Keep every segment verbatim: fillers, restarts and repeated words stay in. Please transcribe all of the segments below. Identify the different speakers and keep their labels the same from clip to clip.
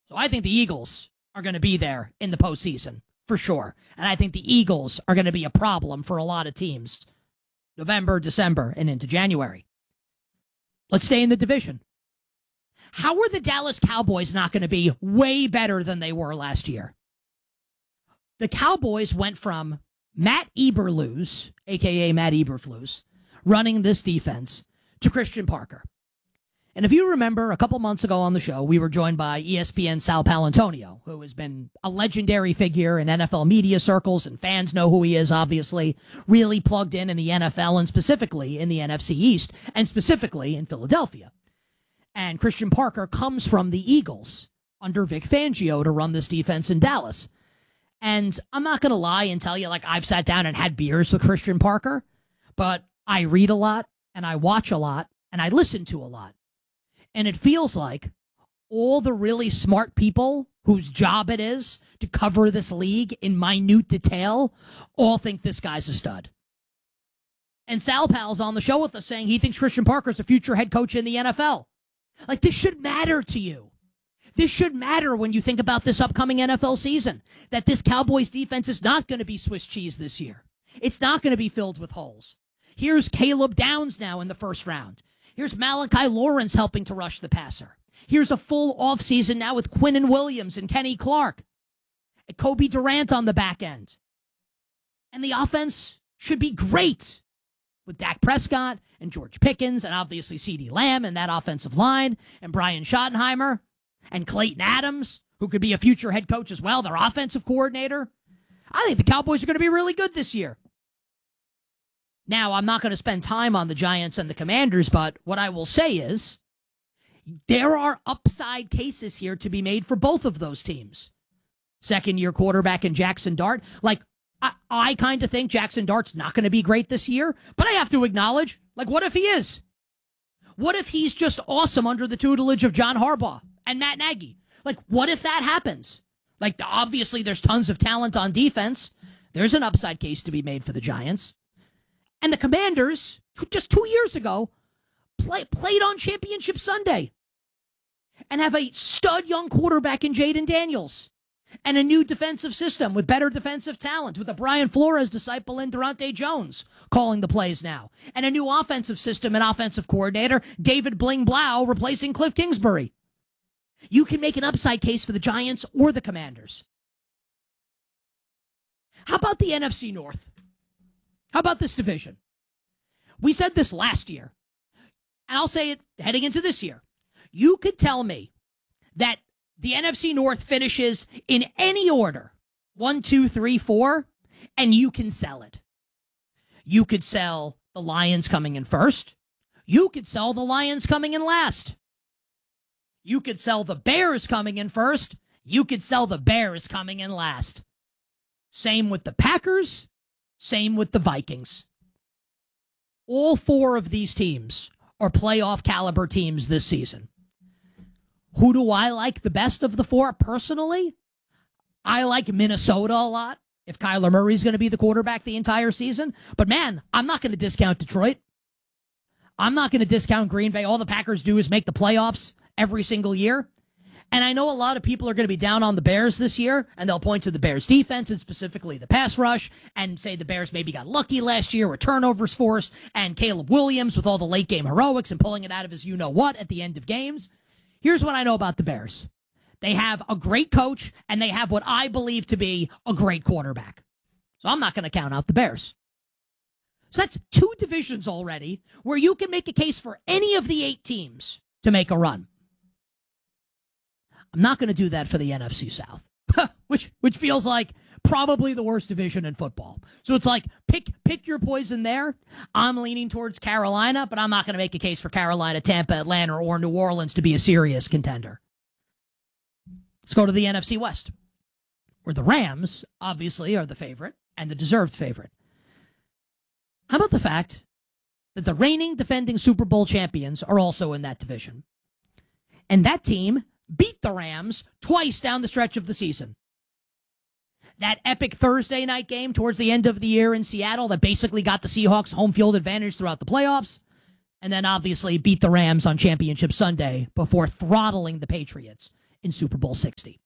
Speaker 1: So I think the Eagles are going to be there in the postseason, for sure. And I think the Eagles are going to be a problem for a lot of teams. November, December, and into January. Let's stay in the division. How are the Dallas Cowboys not going to be way better than they were last year? The Cowboys went from Matt Eberflus, a k a. Matt Eberflus, running this defense, to Christian Parker. And if you remember, a couple months ago on the show, we were joined by E S P N Sal Paolantonio, who has been a legendary figure in N F L media circles, and fans know who he is, obviously, really plugged in in the N F L and specifically in the N F C East, and specifically in Philadelphia. And Christian Parker comes from the Eagles under Vic Fangio to run this defense in Dallas. And I'm not going to lie and tell you, like, I've sat down and had beers with Christian Parker, but I read a lot, and I watch a lot, and I listen to a lot. And it feels like all the really smart people whose job it is to cover this league in minute detail all think this guy's a stud. And Sal Pal's on the show with us saying he thinks Christian Parker's a future head coach in the N F L. Like, this should matter to you. This should matter when you think about this upcoming N F L season, that this Cowboys defense is not going to be Swiss cheese this year. It's not going to be filled with holes. Here's Caleb Downs now in the first round. Here's Malachi Lawrence helping to rush the passer. Here's a full offseason now with Quinnen Williams and Kenny Clark. And Kobe Durant on the back end. And the offense should be great with Dak Prescott and George Pickens and obviously CeeDee Lamb and that offensive line and Brian Schottenheimer and Clayton Adams, who could be a future head coach as well, their offensive coordinator. I think the Cowboys are going to be really good this year. Now, I'm not going to spend time on the Giants and the Commanders, but what I will say is there are upside cases here to be made for both of those teams. Second-year quarterback in Jackson Dart. Like, I, I kind of think Jackson Dart's not going to be great this year, but I have to acknowledge, like, what if he is? What if he's just awesome under the tutelage of John Harbaugh and Matt Nagy? Like, what if that happens? Like, obviously, there's tons of talent on defense. There's an upside case to be made for the Giants. And the Commanders, just two years ago, play, played on Championship Sunday and have a stud young quarterback in Jaden Daniels and a new defensive system with better defensive talent with a Brian Flores disciple in Durante Jones calling the plays now, and a new offensive system and offensive coordinator, David Bling Blau, replacing Cliff Kingsbury. You can make an upside case for the Giants or the Commanders. How about the N F C North? How about this division? We said this last year, and I'll say it heading into this year. You could tell me that the N F C North finishes in any order, one, two, three, four, and you can sell it. You could sell the Lions coming in first. You could sell the Lions coming in last. You could sell the Bears coming in first. You could sell the Bears coming in last. Same with the Packers. Same with the Vikings. All four of these teams are playoff caliber teams this season. Who do I like the best of the four personally? I like Minnesota a lot if Kyler Murray's going to be the quarterback the entire season. But man, I'm not going to discount Detroit. I'm not going to discount Green Bay. All the Packers do is make the playoffs every single year. And I know a lot of people are going to be down on the Bears this year, and they'll point to the Bears' defense and specifically the pass rush and say the Bears maybe got lucky last year with turnovers forced and Caleb Williams with all the late-game heroics and pulling it out of his you-know-what at the end of games. Here's what I know about the Bears. They have a great coach, and they have what I believe to be a great quarterback. So I'm not going to count out the Bears. So that's two divisions already where you can make a case for any of the eight teams to make a run. I'm not going to do that for the N F C South, which which feels like probably the worst division in football. So it's like, pick pick your poison there. I'm leaning towards Carolina, but I'm not going to make a case for Carolina, Tampa, Atlanta, or New Orleans to be a serious contender. Let's go to the N F C West, where the Rams, obviously, are the favorite and the deserved favorite. How about the fact that the reigning defending Super Bowl champions are also in that division? And that team beat the Rams twice down the stretch of the season. That epic Thursday night game towards the end of the year in Seattle that basically got the Seahawks home field advantage throughout the playoffs, and then obviously beat the Rams on Championship Sunday before throttling the Patriots in Super Bowl sixty.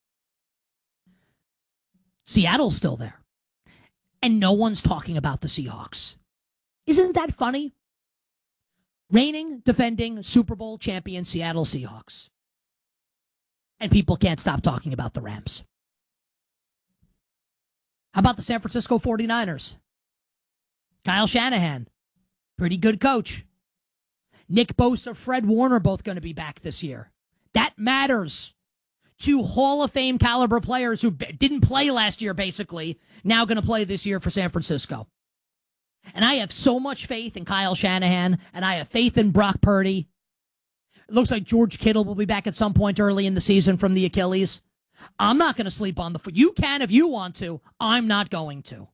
Speaker 1: Seattle's still there. And no one's talking about the Seahawks. Isn't that funny? Reigning, defending Super Bowl champion Seattle Seahawks. And people can't stop talking about the Rams. How about the San Francisco forty-niners? Kyle Shanahan, pretty good coach. Nick Bosa, Fred Warner, both going to be back this year. That matters. Two Hall of Fame caliber players who b- didn't play last year, basically, now going to play this year for San Francisco. And I have so much faith in Kyle Shanahan, and I have faith in Brock Purdy. It looks like George Kittle will be back at some point early in the season from the Achilles. I'm not going to sleep on the foot. You can if you want to. I'm not going to.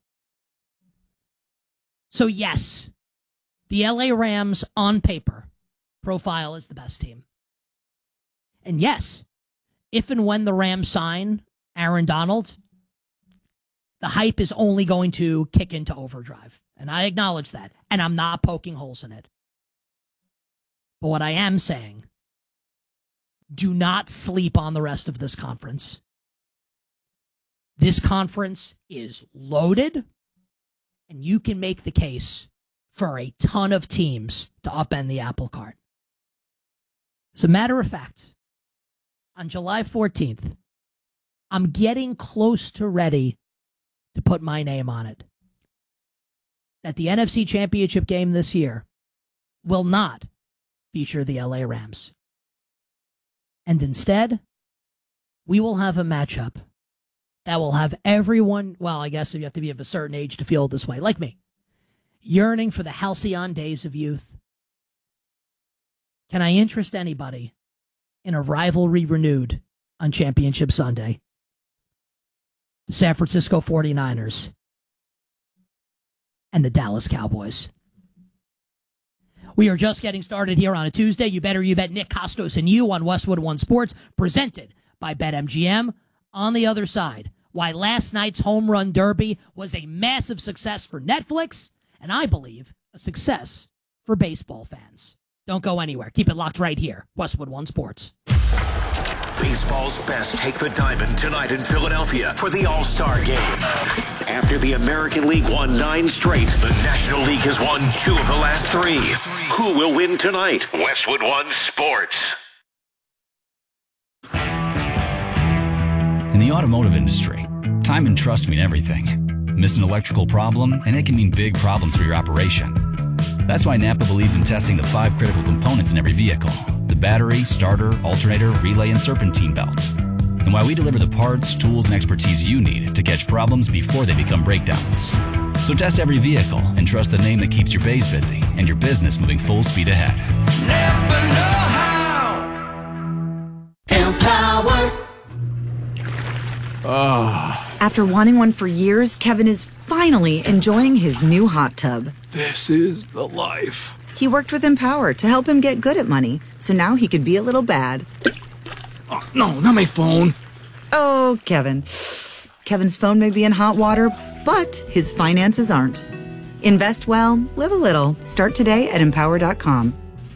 Speaker 1: So, yes, the L A Rams, on paper, profile as the best team. And yes, if and when the Rams sign Aaron Donald, the hype is only going to kick into overdrive. And I acknowledge that. And I'm not poking holes in it. But what I am saying, do not sleep on the rest of this conference. This conference is loaded, and you can make the case for a ton of teams to upend the apple cart. As a matter of fact, on July fourteenth, I'm getting close to ready to put my name on it. That the N F C Championship game this year will not feature the L A Rams. And instead, we will have a matchup that will have everyone, well, I guess you have to be of a certain age to feel this way, like me, yearning for the halcyon days of youth. Can I interest anybody in a rivalry renewed on Championship Sunday? The San Francisco forty-niners and the Dallas Cowboys. We are just getting started here on a Tuesday. You better you bet Nick Costos and you on Westwood One Sports, presented by BetMGM. On the other side, why last night's home run derby was a massive success for Netflix, and I believe a success for baseball fans. Don't go anywhere. Keep it locked right here. Westwood One Sports.
Speaker 2: Baseball's best take the diamond tonight in Philadelphia for the All-Star Game. After the American League won nine straight, the National League has won two of the last three. Who will win tonight? Westwood One Sports.
Speaker 3: In the automotive industry, time and trust mean everything. Miss an electrical problem, and it can mean big problems for your operation. That's why Napa believes in testing the five critical components in every vehicle: the battery, starter, alternator, relay, and serpentine belt. And why we deliver the parts, tools, and expertise you need to catch problems before they become breakdowns. So test every vehicle and trust the name that keeps your bays busy and your business moving full speed ahead.
Speaker 4: Napa know-how. Empower.
Speaker 5: Oh. After wanting one for years, Kevin is finally enjoying his new hot tub.
Speaker 6: This is the life.
Speaker 5: He worked with Empower to help him get good at money, so now he could be a little bad.
Speaker 6: Oh, no, not my phone.
Speaker 5: Oh, Kevin. Kevin's phone may be in hot water, but his finances aren't. Invest well, live a little. Start today at empower dot com.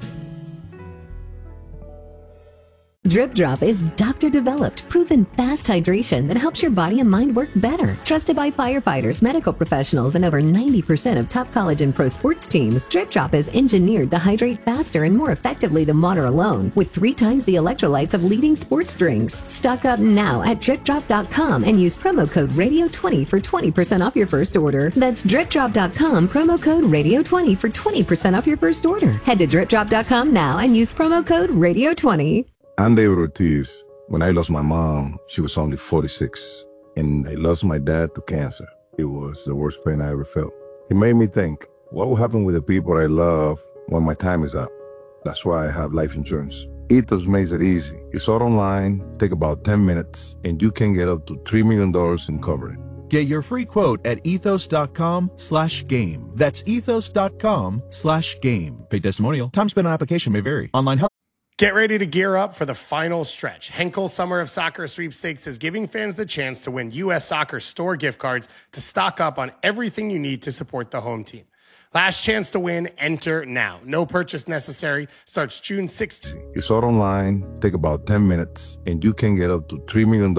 Speaker 7: Drip Drop is doctor-developed, proven fast hydration that helps your body and mind work better. Trusted by firefighters, medical professionals, and over ninety percent of top college and pro sports teams, Drip Drop is engineered to hydrate faster and more effectively than water alone, with three times the electrolytes of leading sports drinks. Stock up now at drip drop dot com and use promo code radio twenty for twenty percent off your first order. That's drip drop dot com, promo code radio twenty for twenty percent off your first order. Head to drip drop dot com now and use promo code radio twenty.
Speaker 8: I'm David Ortiz. When I lost my mom, she was only forty-six, and I lost my dad to cancer. It was the worst pain I ever felt. It made me think, what will happen with the people I love when my time is up? That's why I have life insurance. Ethos makes it easy. It's all online, take about ten minutes, and you can get up to three million dollars in coverage.
Speaker 9: Get your free quote at ethos dot com slash game. That's ethos dot com slash game. Paid testimonial. Time spent on application may vary. Online help.
Speaker 10: Get ready to gear up for the final stretch. Henkel Summer of Soccer Sweepstakes is giving fans the chance to win U S Soccer store gift cards to stock up on everything you need to support the home team. Last chance to win. Enter now. No purchase necessary. Starts June sixteenth.
Speaker 8: It's all online, take about ten minutes, and you can get up to three million dollars